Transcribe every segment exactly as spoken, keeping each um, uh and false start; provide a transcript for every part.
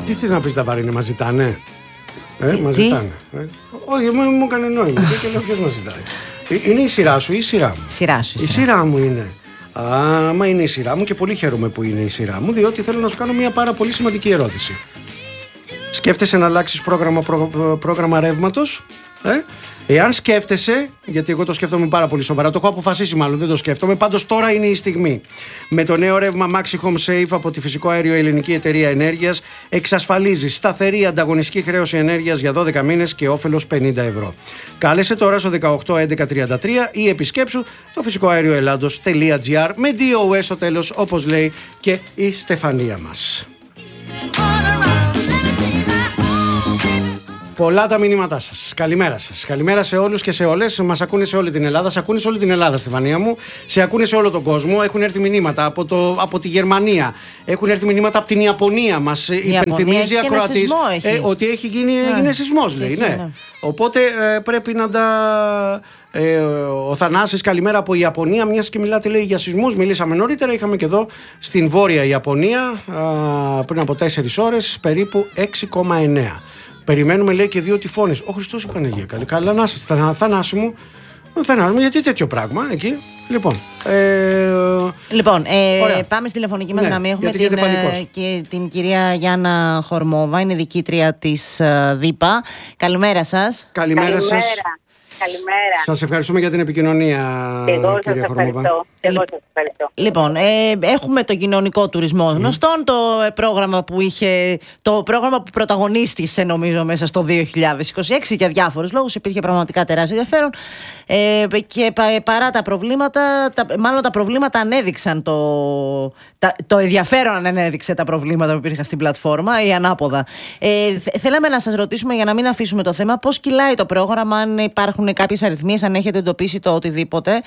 Τι θες να πεις, τα βαρύνια μας ζητάνε? Ε, τι, μας τι? ζητάνε. Ε. Όχι, μου, μου έκανε νόημα. Και λέω ποιος μας ζητάει. Ε, είναι η σειρά σου ή η σειρά μου? Σειρά σου, η η σειρά. σειρά μου είναι. Άμα είναι η σειρά μου, και πολύ χαίρομαι που είναι η σειρά μου, διότι θέλω να σου κάνω μια πάρα πολύ σημαντική ερώτηση. Σκέφτεσαι να αλλάξεις πρόγραμμα, προ, πρόγραμμα ρεύματος? Ε? Εάν σκέφτεσαι, γιατί εγώ το σκέφτομαι πάρα πολύ σοβαρά, το έχω αποφασίσει μάλλον, δεν το σκέφτομαι, πάντως τώρα είναι η στιγμή. Με το νέο ρεύμα Maxi Home Safe από τη Φυσικό Αέριο Ελληνική Εταιρεία Ενέργειας εξασφαλίζει σταθερή ανταγωνιστική χρέωση ενέργειας για δώδεκα μήνες και όφελος πενήντα ευρώ. Κάλεσε τώρα στο δεκαοκτώ έντεκα τριάντα τρία ή επισκέψου το φυσικό αέριο ελλάδος τελεία τζι άρ με ντι ο ες στο τέλος, όπως λέει και η Στεφανία μας. Πολλά τα μηνύματά σας. Καλημέρα σας. Καλημέρα σε όλους και σε όλες. Μας ακούνε σε όλη την Ελλάδα. Σε ακούνε σε όλη την Ελλάδα, Στεφανία μου. Σε ακούνε σε όλο τον κόσμο. Έχουν έρθει μηνύματα από, το, από τη Γερμανία. Έχουν έρθει μηνύματα από την Ιαπωνία. Μας υπενθυμίζει η ακροατής ε, ότι έχει γίνει yeah. σεισμός, λέει. Ναι. Ναι. Οπότε ε, πρέπει να τα. Ε, ο Θανάσης, καλημέρα από Ιαπωνία. Μιας και μιλάτε, λέει, για σεισμούς. Μιλήσαμε νωρίτερα. Είχαμε και εδώ στην Βόρεια Ιαπωνία α, πριν από τέσσερις ώρες περίπου έξι κόμμα εννέα. Περιμένουμε, λέει, και δύο τυφώνες. Ο Χριστός η Παναγία. Καλή, καλά να είστε. Θα, Θανάση μου. Θανάση μου, γιατί τέτοιο πράγμα εκεί. Λοιπόν. Ε, λοιπόν, ε, πάμε στη τηλεφωνική μας γραμμή. Ναι, έχουμε την, και την κυρία Γιάννα Χορμόβα, είναι διοικήτρια της ΔΥΠΑ. Καλημέρα σας. Καλημέρα, Καλημέρα. σας. Καλημέρα. Σας ευχαριστούμε για την επικοινωνία, Εγώ κυρία σας Χορμόβα. ευχαριστώ. Εγώ σας ευχαριστώ. Λοιπόν, ε, έχουμε το κοινωνικό τουρισμό γνωστόν, mm. το ε, πρόγραμμα που είχε, το πρόγραμμα που πρωταγωνίστησε νομίζω μέσα στο δύο χιλιάδες είκοσι έξι για διάφορους λόγους, υπήρχε πραγματικά τεράστιο ενδιαφέρον ε, και πα, παρά τα προβλήματα, τα, μάλλον τα προβλήματα ανέδειξαν το, τα, το ενδιαφέρον ανέδειξε τα προβλήματα που υπήρχαν στην πλατφόρμα ή ανάποδα. Ε, θ, θέλαμε να σας ρωτήσουμε, για να μην αφήσουμε το θέμα, πώς κυλάει το πρόγραμμα, αν υπάρχουν κάποιες αριθμίες, αν έχετε εντοπίσει το οτιδήποτε.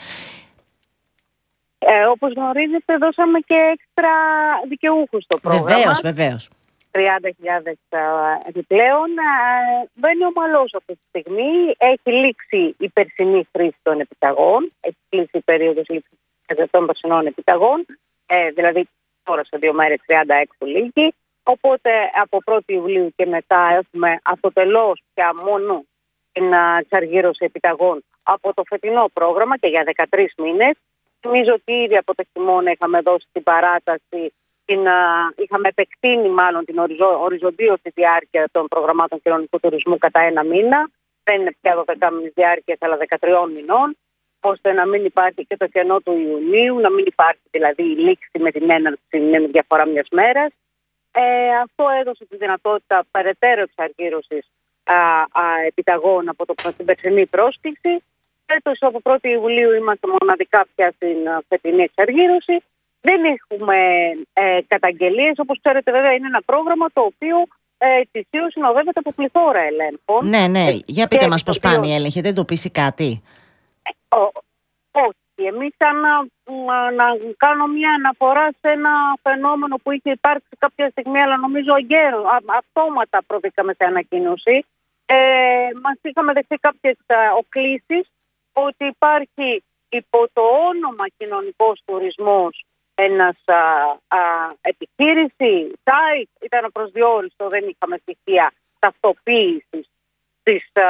Ε, όπως γνωρίζετε, δώσαμε και έξτρα δικαιούχους στο πρόγραμμα. Βεβαίως, βεβαίως. τριάντα χιλιάδες επιπλέον. Βαίνει ομαλός αυτή τη στιγμή. Έχει λήξει η περσινή χρήση των επιταγών. Έχει κλείσει η περίοδος λήξης των περσινών επιταγών. Ε, δηλαδή τώρα σε δύο μέρες τριάντα έξι λύγει. Οπότε από πρώτη Ιουλίου και μετά έχουμε αυτοτελώς πια μόνο την εξαργύρωση επιταγών από το φετινό πρόγραμμα και για δεκατρείς μήνες. Νομίζω ότι ήδη από το χειμώνα είχαμε δώσει την παράταση, την, α, είχαμε επεκτείνει μάλλον την οριζο, οριζοντίωση διάρκεια των προγραμμάτων κοινωνικού τουρισμού κατά ένα μήνα. Δεν είναι πια δώδεκα μήνες διάρκεια, αλλά δεκατρείς μηνών, ώστε να μην υπάρχει και το κενό του Ιουνίου, να μην υπάρχει δηλαδή η λήξη με την έναρξη με διαφορά μιας μέρας. Ε, αυτό έδωσε τη δυνατότητα περαιτέρω εξαργύρωσης επιταγών από το, την περσινή πρόσκληση. Φέτος από πρώτη Ιουλίου είμαστε μοναδικά πια στην φετινή εξαργύρωση. Δεν έχουμε ε, καταγγελίες. Όπως ξέρετε, βέβαια, είναι ένα πρόγραμμα το οποίο ε, ετησίως συνοδεύεται από πληθώρα ελέγχων. Ναι, ναι. Ε, Για πείτε μας πώς πάνε οι έλεγχοι. Δεν εντοπίσει κάτι? Ε, ό, όχι. Εμείς σαν να, να κάνω μια αναφορά σε ένα φαινόμενο που είχε υπάρξει κάποια στιγμή, αλλά νομίζω γέρο, αυτόματα προβήκαμε σε ανακοίνωση. Ε, μας είχαμε δεχτεί κάποιες οκλήσεις ότι υπάρχει υπό το όνομα κοινωνικός τουρισμός ένας α, α, επιχείρηση, site, ήταν προσδιοριστό, δεν είχαμε στοιχεία ταυτοποίησης της, α,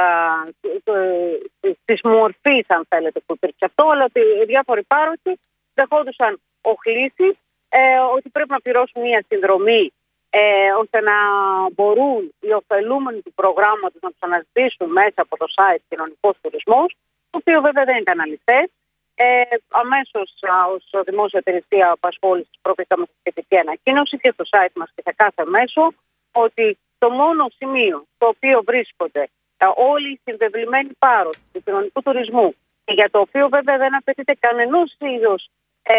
της, της μορφής, αν θέλετε, που υπήρξε αυτό, αλλά ότι οι διάφοροι πάροχοι δεχόντουσαν οχλήσεις ε, ότι πρέπει να πληρώσουν μια συνδρομή ε, ώστε να μπορούν οι ωφελούμενοι του προγράμματος να τους αναζητήσουν μέσα από το site κοινωνικός τουρισμός, το οποίο βέβαια δεν ήταν αληθές. Ε, αμέσως ως δημόσια υπηρεσία απασχόλησης προβήκαμε στη σχετική ανακοίνωση και στο site μας και σε κάθε μέσο ότι το μόνο σημείο στο οποίο βρίσκονται όλοι οι συνδευλημένοι πάροχοι του κοινωνικού τουρισμού και για το οποίο βέβαια δεν απαιτείται κανενός είδος ε,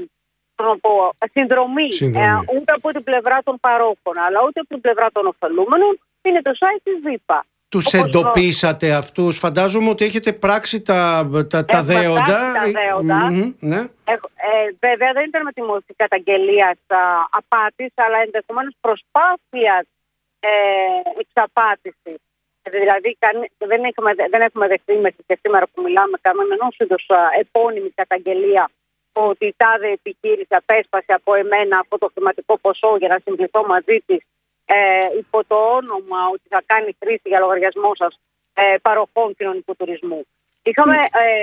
συνδρομή, συνδρομή. Ε, ούτε από την πλευρά των παρόχων αλλά ούτε από την πλευρά των ωφελούμενων, είναι το site της ΔΥΠΑ. Τους εντοπίσατε γνω... αυτούς? Φαντάζομαι ότι έχετε πράξει τα, τα, τα δέοντα. Τα δέοντα. Mm-hmm, ναι. Έχ, ε, βέβαια δεν ήταν με τη μορφή καταγγελίας α, απάτης, αλλά ενδεχομένως προσπάθειας ε, εξαπάτησης. Δηλαδή δεν έχουμε, δεν έχουμε δεχτεί μέχρι και σήμερα που μιλάμε κανένας είδους επώνυμη καταγγελία ότι η τάδε επιχείρηση απέσπασε από εμένα αυτό το χρηματικό ποσό για να συμπληθώ μαζί της ε, υπό το όνομα ότι θα κάνει χρήση για λογαριασμό σας ε, παροχών κοινωνικού τουρισμού. Είχαμε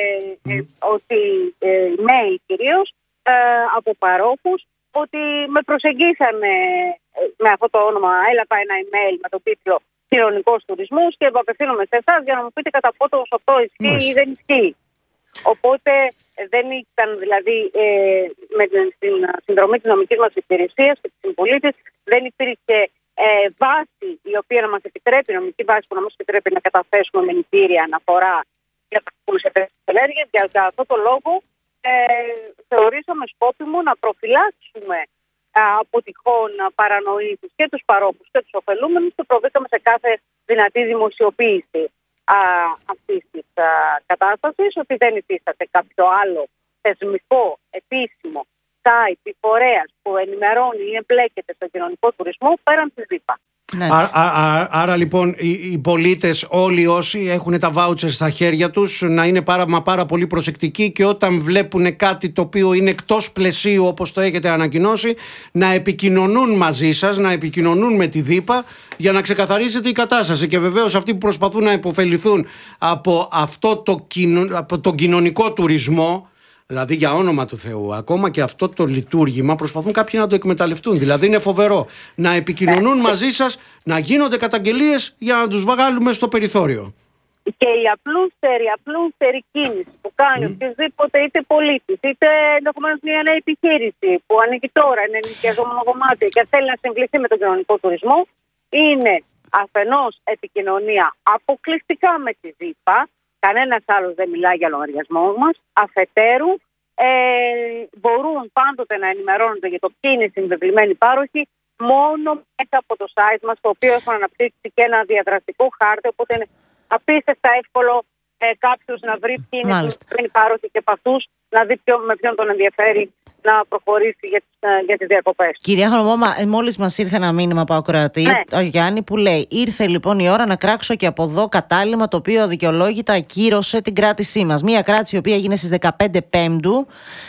ε, ε, ότι ε, mail κυρίως ε, από παρόχους ότι με προσεγγίσανε ε, με αυτό το όνομα, έλαβα ένα email με τον τίτλο κοινωνικός τουρισμός και απευθύνομαι σε εσάς για να μου πείτε κατά πόσο αυτό ισχύει Μάλιστα. ή δεν ισχύει. Οπότε δεν ήταν δηλαδή ε, με την συνδρομή της νομικής μας υπηρεσίας και της συμπολίτης δεν υπήρχε ε, βάση η οποία να μας επιτρέπει, νομική βάση που να μας επιτρέπει να καταθέσουμε μηνυτήρια αναφορά για τις ενέργειες. Για αυτό το λόγο ε, θεωρήσαμε σκόπιμο να προφυλάξουμε από τυχόν παρανοήσεις και τους παρόχους και τους ωφελούμενους και προβήκαμε σε κάθε δυνατή δημοσιοποίηση α, αυτής της α, κατάστασης, ότι δεν υφίσταται κάποιο άλλο θεσμικό, επίσημο site ή φορέας που ενημερώνει ή εμπλέκεται στον κοινωνικό τουρισμό πέραν της ΔΥΠΑ. Ναι. Άρα, άρα, άρα λοιπόν οι, οι πολίτες όλοι όσοι έχουν τα βάουτσερ στα χέρια τους να είναι πάρα, μα πάρα πολύ προσεκτικοί και όταν βλέπουν κάτι το οποίο είναι εκτός πλαισίου όπως το έχετε ανακοινώσει να επικοινωνούν μαζί σας, να επικοινωνούν με τη ΔΥΠΑ για να ξεκαθαρίσετε η κατάσταση. Και βεβαίως αυτοί που προσπαθούν να υποφεληθούν από αυτό το, από τον κοινωνικό τουρισμό, δηλαδή για όνομα του Θεού, ακόμα και αυτό το λειτουργήμα προσπαθούν κάποιοι να το εκμεταλλευτούν. Δηλαδή είναι φοβερό να επικοινωνούν μαζί σας, να γίνονται καταγγελίες για να τους βγάλουμε στο περιθώριο. Και η απλούστερη, απλούστερη κίνηση που κάνει mm. οποιοδήποτε, είτε πολίτης, είτε ενδεχομένως μια νέα επιχείρηση που ανοίγει τώρα, είναι ενοικιαζόμενο δωμάτιο και θέλει να συμβληθεί με τον κοινωνικό τουρισμό, είναι αφενός επικοινωνία αποκλειστικά με τη ΔΥΠΑ. Κανένας άλλος δεν μιλάει για λογαριασμό μας. Αφετέρου, ε, μπορούν πάντοτε να ενημερώνονται για το ποιοι είναι οι συμβεβλημένοι πάροχοι μόνο μέσα από το site μας, το οποίο έχουμε αναπτύξει και ένα διαδραστικό χάρτη, οπότε είναι απίστευτα εύκολο ε, κάποιος να βρει ποιοι είναι οι συμβεβλημένοι πάροχοι και από αυτούς να δει ποιο, με ποιον τον ενδιαφέρει να προχωρήσει για τις, για τις διακοπές. Κυρία Χρονομώμα, μόλις μας ήρθε ένα μήνυμα από ακροατή, ναι. ο Γιάννη, που λέει: ήρθε λοιπόν η ώρα να κράξω και από εδώ κατάλημα το οποίο αδικαιολόγητα ακύρωσε την κράτησή μας. Μία κράτηση η οποία έγινε στις δεκαπέντε Πέμπτου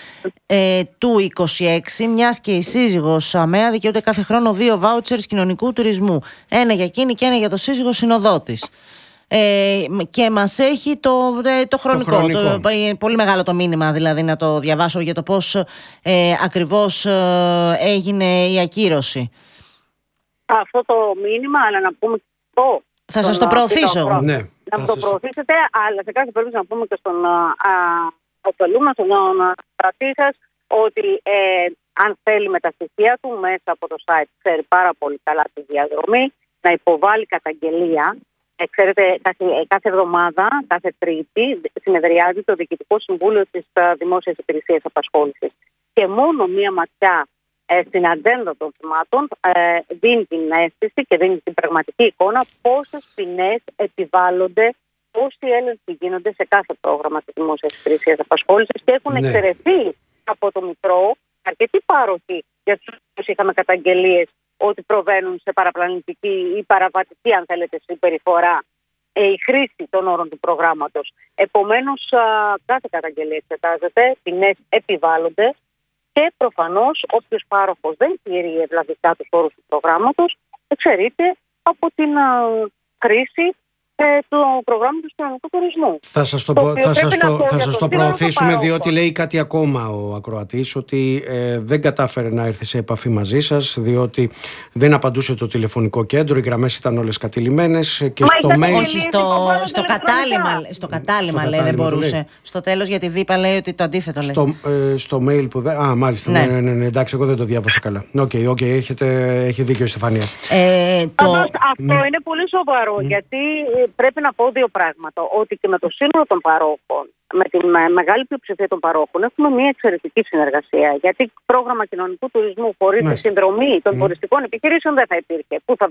ε, του είκοσι έξι, μιας και η σύζυγος ΑΜΕΑ δικαιούται κάθε χρόνο δύο βάουτσερς κοινωνικού τουρισμού. Ένα για εκείνη και ένα για το σύζυγο συνοδότης. Ε, και μας έχει το, το χρονικό, το χρονικό. Το, πολύ μεγάλο το μήνυμα δηλαδή να το διαβάσω για το πώς ε, ακριβώς ε, έγινε η ακύρωση. Αυτό το μήνυμα, αλλά να πούμε το θα σας το προωθήσω. Ναι, να το προωθήσετε, αλλά σε κάθε περίπτωση να πούμε και στον ωφελούμενο, στον κρατή σας, ότι ε, αν θέλει με τα στοιχεία του μέσα από το site, ξέρει πάρα πολύ καλά τη διαδρομή, να υποβάλει καταγγελία. Ε, ξέρετε, κάθε, κάθε εβδομάδα, κάθε Τρίτη, συνεδριάζει το Διοικητικό Συμβούλιο της uh, Δημόσιας Υπηρεσίας Απασχόλησης. Και μόνο μία ματιά ε, στην ατζέντα των θεμάτων ε, δίνει την αίσθηση και δίνει την πραγματική εικόνα πόσες ποινές επιβάλλονται, πόσοι έλεγχοι γίνονται σε κάθε πρόγραμμα της Δημόσιας Υπηρεσίας Απασχόλησης και έχουν ναι. εξαιρεθεί από το Μητρό αρκετοί πάροχοι για τους οποίους είχαμε καταγγελίες ότι προβαίνουν σε παραπλανητική ή παραβατική, αν θέλετε, συμπεριφορά ε, η χρήση των όρων του προγράμματος. Επομένως, α, κάθε καταγγελία εξετάζεται, ποινές επιβάλλονται και προφανώς όποιος πάροχος δεν τηρεί ευλαβικά τους όρους του προγράμματος εξαιρείται από την α, χρήση του προγράμματος του κοινωνικού τουρισμού. Θα σας το, το, θα σας το, θα σας το προωθήσουμε, διότι λέει κάτι ακόμα ο ακροατής, ότι ε, δεν κατάφερε να έρθει σε επαφή μαζί σας, διότι δεν απαντούσε το τηλεφωνικό κέντρο, οι γραμμές ήταν όλες κατηλημμένες και Μα στο mail... Όχι, στο, στο κατάλημα, στο κατάλημα λέει, δεν μπορούσε. Λέει. Στο τέλος για τη ΔΥΠΑ λέει ότι το αντίθετο λέει. Στο, ε, στο mail που δεν... Α, μάλιστα, ναι. Ναι, ναι, ναι, εντάξει, εγώ δεν το διάβασα καλά. Οκ, okay, okay, έχετε, έχει δίκιο η Στεφανία. Ε, το... Αυτό mm. είναι πολύ σοβαρό, mm. γιατί πρέπει να πω δύο πράγματα. Ότι και με το σύνολο των παρόχων, με τη μεγάλη πλειοψηφία των παρόχων, έχουμε μια εξαιρετική συνεργασία. Γιατί πρόγραμμα κοινωνικού τουρισμού χωρίς τη συνδρομή των mm. τουριστικών επιχειρήσεων δεν θα υπήρχε. Πού θα,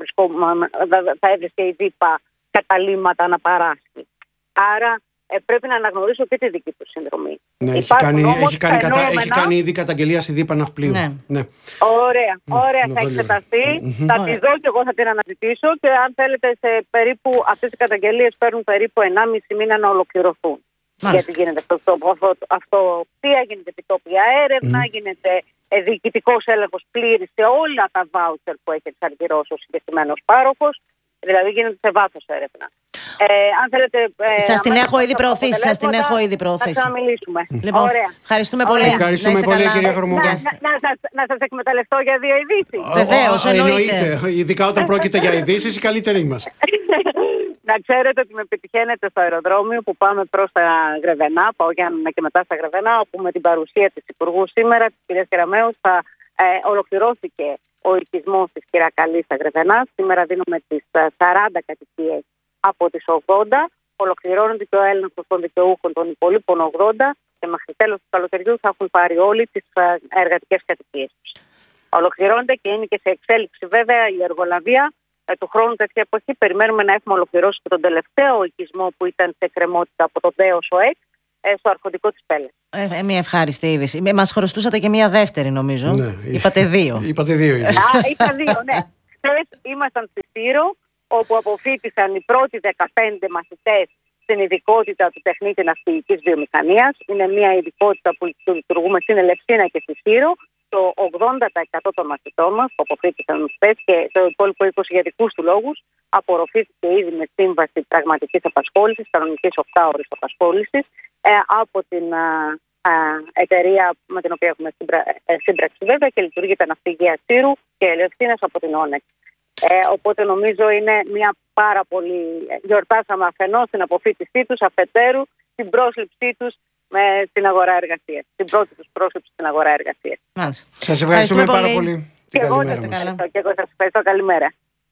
θα έβρισκε η ΔΥΠΑ καταλήμματα να παράσχει. Άρα ε, πρέπει να αναγνωρίσω και τη δική του συνδρομή. Ναι, έχει κάνει, έχει, κάνει κατα... έχει κάνει ήδη καταγγελία στη ΔΥΠΑ Ναυπλίου. Ναι. Ναι. Ωραία, ωραία, mm, θα εξεταστεί. Mm-hmm. Θα τη δω και εγώ θα την αναζητήσω και αν θέλετε σε περίπου αυτές οι καταγγελίες παίρνουν περίπου ενάμιση μήνα να ολοκληρωθούν. Μάλιστα. Γιατί γίνεται αυτό, αυτό, αυτό γίνεται επιτόπια έρευνα, mm. γίνεται ε, διοικητικός έλεγχος πλήρης σε όλα τα βάουτσερ που έχει εξαρτηρώσει ο συγκεκριμένος πάροχος. Δηλαδή γίνεται σε βάθος έρευνα. Ε, αν θέλετε. Ε, σας την έχω ήδη προωθήσει. Σας την έχω ήδη προωθήσει. Θα ξαναμιλήσουμε. Λοιπόν, ωραία. Ευχαριστούμε πολύ. Ευχαριστούμε πολύ, κυρία Χρωμού. Να, να, να, να σας εκμεταλλευτώ για δύο ειδήσεις. Βεβαίως, εννοείται. Ειδικά όταν πρόκειται για ειδήσεις, οι καλύτεροι μας. Να ξέρετε ότι με πετυχαίνετε στο αεροδρόμιο που πάμε προς τα Γρεβενά, πάω για να και μετά στα Γρεβενά, όπου με την παρουσία της Υπουργού σήμερα, της κυρίας Κεραμέως, θα ε, ολοκληρώθηκε ο οικισμός της Κυρακαλής στα Γρεβενά. Σήμερα δίνουμε τις σαράντα κατοικίες από τις ογδόντα. Ολοκληρώνεται και ο έλεγχος των δικαιούχων των υπολείπων ογδόντα και μέχρι τέλος του καλοκαιριού θα έχουν πάρει όλοι τις εργατικές κατοικίες τους. Ολοκληρώνεται και είναι και σε εξέλιξη βέβαια η εργολαβία. Ε, του χρόνου τέτοια εποχή περιμένουμε να έχουμε ολοκληρώσει και τον τελευταίο οικισμό που ήταν σε εκκρεμότητα από το ΔΕΟΣ ΟΕΚ ε, στο αρχοντικό της Πέλες. Ε, ε, μια ευχάριστη είδηση. Μας χρωστούσατε και μια δεύτερη νομίζω. Ναι, είπατε δύο. Είπατε δύο. Α, είπα δύο, ναι. Χθες ήμασταν στη Σύρο, όπου αποφοίτησαν οι πρώτοι δεκαπέντε μαθητές στην ειδικότητα του τεχνίτη ναυπηγικής βιομηχανίας. Είναι μια ειδικότητα που λειτουργούμε στην Ελευσίνα και στη Σύρο. Το ογδόντα τοις εκατό των μαθητών μας που αποφύτησαν χθες και το υπόλοιπο είκοσι για δικούς του λόγους απορροφήθηκε ήδη με σύμβαση πραγματικής απασχόλησης, κανονικής οκτάωρης απασχόλησης ε, από την α, α, εταιρεία με την οποία έχουμε σύμπρα, ε, σύμπραξη βέβαια και λειτουργεί τα ναυπηγεία Σύρου και Ελευσίνας από την Όνεκ. Ε, οπότε νομίζω είναι μια πάρα πολύ. Γιορτάσαμε αφενός την αποφύτισή τους, αφετέρου την πρόσληψή τους με στην αγορά εργασίας. Την πρώτη τους πρόσληψη στην αγορά εργασίας. Σας ευχαριστούμε, ευχαριστούμε πάρα πολύ. πολύ. Και εγώ σας ευχαριστώ. Και εγώ σας ευχαριστώ. Καλημέρα.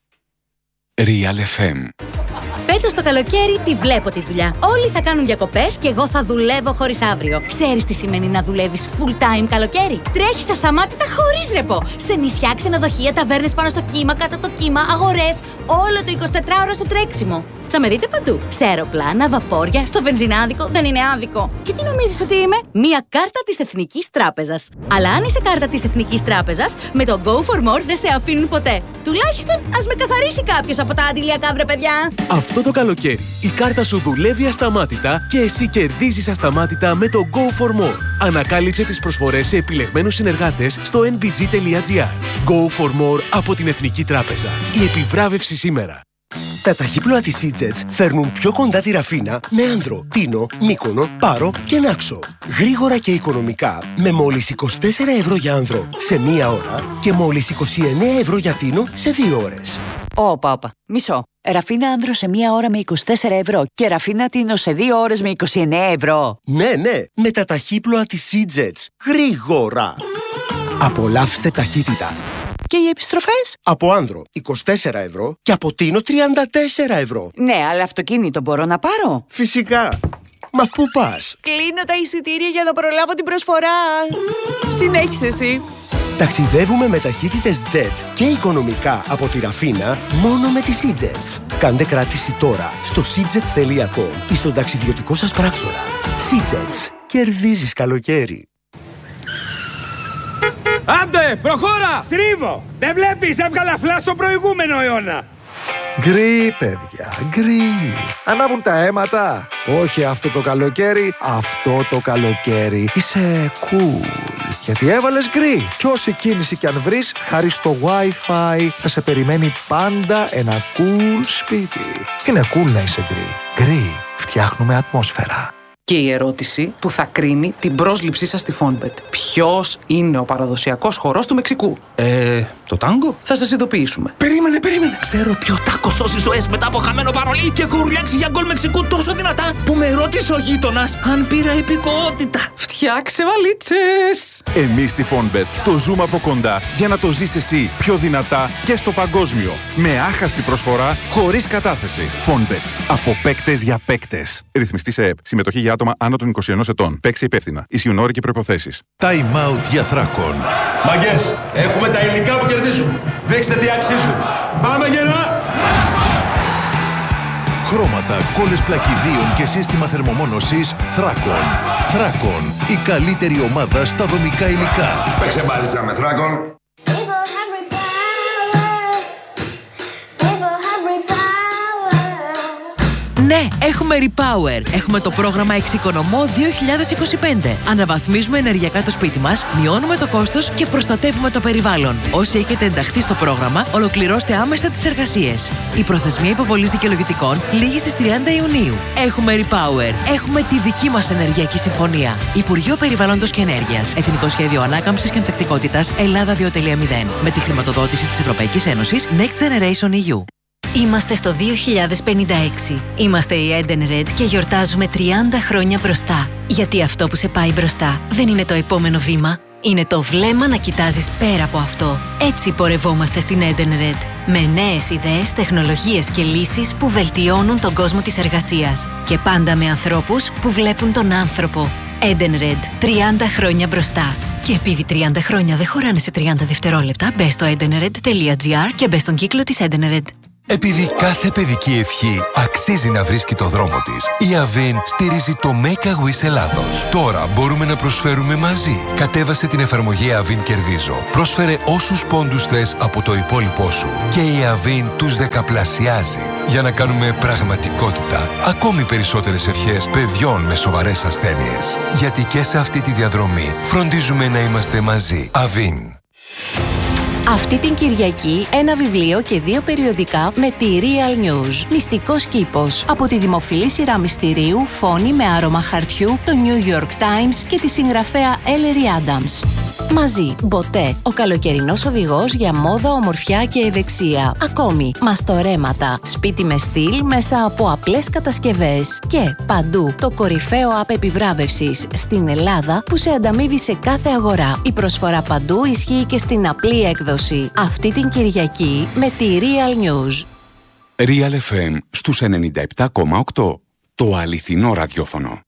Real εφ εμ. Φέτος το καλοκαίρι τη βλέπω τη δουλειά. Όλοι θα κάνουν διακοπές και εγώ θα δουλεύω χωρίς αύριο. Ξέρεις τι σημαίνει να δουλεύεις full time καλοκαίρι? Τρέχεις ασταμάτητα χωρίς ρεπό. Σε νησιά, ξενοδοχεία, ταβέρνες πάνω στο κύμα, κάτω από το κύμα, αγορές. Όλο το εικοσιτετράωρο στο τρέξιμο. Θα με δείτε παντού. Σε αεροπλάνα, βαπόρια, στο βενζινάδικο, δεν είναι άδικο. Και τι νομίζεις ότι είμαι? Μία κάρτα της Εθνικής Τράπεζας. Αλλά αν είσαι κάρτα της Εθνικής Τράπεζας, με το Go for More δεν σε αφήνουν ποτέ. Τουλάχιστον ας με καθαρίσει κάποιος από τα αντιλιακά, βρε παιδιά. Αυτό το καλοκαίρι η κάρτα σου δουλεύει ασταμάτητα και εσύ κερδίζεις ασταμάτητα με το Go for More. Ανακάλυψε τις προσφορές σε επιλεγμένους συνεργάτες στο εν μπι τζι τελεία τζι άρ. Go for More από την Εθνική Τράπεζα. Η επιβράβευση σήμερα. Τα ταχύπλοα της Σίτζετς φέρνουν πιο κοντά τη Ραφίνα με Άνδρο, Τίνο, Μύκονο, Πάρο και Νάξο. Γρήγορα και οικονομικά με μόλις είκοσι τέσσερα ευρώ για Άνδρο σε μία ώρα και μόλις είκοσι εννέα ευρώ για Τίνο σε δύο ώρες. Ωπα, όπα. Μισό. Ραφίνα Άνδρο σε μία ώρα με είκοσι τέσσερα ευρώ και Ραφίνα Τίνο σε δύο ώρες με είκοσι εννέα ευρώ. Ναι, ναι, με τα ταχύπλοα της Σίτζετς. Γρήγορα. Απολαύστε ταχύτητα. Και οι επιστροφές? Από Άνδρο είκοσι τέσσερα ευρώ και από Τίνο τριάντα τέσσερα ευρώ. Ναι, αλλά αυτοκίνητο μπορώ να πάρω? Φυσικά. Μα πού πας? Κλείνω τα εισιτήρια για να προλάβω την προσφορά. Συνέχισε εσύ. Ταξιδεύουμε με ταχύτητες Jet και οικονομικά από τη Ραφίνα μόνο με τη Σίτζετς. Κάντε κράτηση τώρα στο σίτζετς τελεία κομ ή στον ταξιδιωτικό σας πράκτορα. Σίτζετς. Κερδίζεις καλοκαίρι. Άντε, προχώρα! Στρίβω! Δεν βλέπεις, έβγαλα φλα στο προηγούμενο αιώνα! Γκρι, παιδιά, γκρι. Ανάβουν τα αίματα. Όχι αυτό το καλοκαίρι, αυτό το καλοκαίρι. Είσαι cool. Γιατί έβαλες γκρι. Κι όση κίνηση κι αν βρεις, χάρη στο Wi-Fi θα σε περιμένει πάντα ένα cool σπίτι. Είναι cool να είσαι γκρι. Γκρι. Φτιάχνουμε ατμόσφαιρα. Και η ερώτηση που θα κρίνει την πρόσληψή σας στη Fonbet. Ποιος είναι ο παραδοσιακός χορός του Μεξικού? Ε, το τάγκο? Θα σας ειδοποιήσουμε. Περίμενε, περίμενε. Ξέρω ποιο τάκο σώζει ζωές μετά από χαμένο παρολί και έχω ουρλιάξει για γκολ Μεξικού τόσο δυνατά που με ρώτησε ο γείτονας αν πήρα υπηκότητα. Φτιάξε βαλίτσες. Εμείς στη Fonbet το ζούμε από κοντά για να το ζεις εσύ πιο δυνατά και στο παγκόσμιο. Με άχαστη προσφορά, χωρίς κατάθεση. Fonbet. Από παίκτες για παίκτες. Ρυθμιστή σε ΕΠ. Συμμετοχή για άτομα άνω των είκοσι ενός ετών. Παίξει υπεύθυνα. Ισχύουν όροι και προϋποθέσεις. Time out για Θράκον. Μαγκές, έχουμε τα υλικά που κερδίζουν. Δείξτε τι αξίζουν. Πάμε γερά! Χρώματα, κόλλες πλακιδίων και σύστημα θερμομόνωσης Θράκον. Θράκον, η καλύτερη ομάδα στα δομικά υλικά. Παίξε μπάλιτσα με Θράκον. Ναι, Ναι, έχουμε Repower. Έχουμε το πρόγραμμα Εξοικονομώ δύο χιλιάδες είκοσι πέντε. Αναβαθμίζουμε ενεργειακά το σπίτι μας, μειώνουμε το κόστος και προστατεύουμε το περιβάλλον. Όσοι έχετε ενταχθεί στο πρόγραμμα, ολοκληρώστε άμεσα τις εργασίες. Η προθεσμία υποβολής δικαιολογητικών λήγει στις τριάντα Ιουνίου. Έχουμε Repower. Έχουμε τη δική μας ενεργειακή συμφωνία. Υπουργείο Περιβάλλοντος και Ενέργειας. Εθνικό Σχέδιο Ανάκαμψης και Ανθεκτικότητας Ελλάδα δύο κόμμα μηδέn. Με τη χρηματοδότηση της Ευρωπαϊκής Ένωσης Next Generation ι γιου. Είμαστε στο δύο χιλιάδες πενήντα έξι. Είμαστε η Edenred και γιορτάζουμε τριάντα χρόνια μπροστά. Γιατί αυτό που σε πάει μπροστά δεν είναι το επόμενο βήμα. Είναι το βλέμμα να κοιτάζεις πέρα από αυτό. Έτσι πορευόμαστε στην Edenred. Με νέες ιδέες, τεχνολογίες και λύσεις που βελτιώνουν τον κόσμο της εργασίας. Και πάντα με ανθρώπους που βλέπουν τον άνθρωπο. Edenred. τριάντα χρόνια μπροστά. Και επειδή τριάντα χρόνια δεν χωράνε σε τριάντα δευτερόλεπτα, μπες στο edenred τελεία τζι άρ και μπες στον κύκλο της Edenred. Επειδή κάθε παιδική ευχή αξίζει να βρίσκει το δρόμο της, η Avin στηρίζει το Make a Wish Ελλάδος. Τώρα μπορούμε να προσφέρουμε μαζί. Κατέβασε την εφαρμογή Avin Κερδίζω. Πρόσφερε όσους πόντους θες από το υπόλοιπό σου. Και η Avin τους δεκαπλασιάζει. Για να κάνουμε πραγματικότητα ακόμη περισσότερες ευχές παιδιών με σοβαρές ασθένειες. Γιατί και σε αυτή τη διαδρομή φροντίζουμε να είμαστε μαζί. Avin. Αυτή την Κυριακή ένα βιβλίο και δύο περιοδικά με τη Real News. Μυστικός κήπος. Από τη δημοφιλή σειρά μυστηρίου Φόνη με άρωμα χαρτιού, το New York Times και τη συγγραφέα Ellery Adams. Μαζί, Μποτέ, ο καλοκαιρινός οδηγός για μόδα, ομορφιά και ευεξία. Ακόμη, μαστορέματα, σπίτι με στυλ μέσα από απλές κατασκευές. Και παντού, το κορυφαίο app επιβράβευσης στην Ελλάδα που σε ανταμείβει σε κάθε αγορά. Η προσφορά παντού ισχύει και στην απλή έκδοση. Αυτή την Κυριακή με τη Real News. Real εφ εμ στους ενενήντα επτά κόμμα οκτώ. Το αληθινό ραδιόφωνο.